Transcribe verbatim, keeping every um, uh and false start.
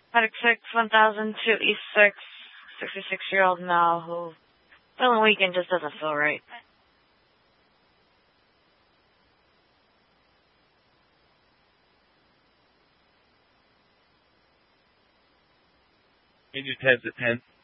Medic six, one thousand two E six, sixty-six-year-old male who feeling weak and just doesn't feel right. Agent Ted's at ten.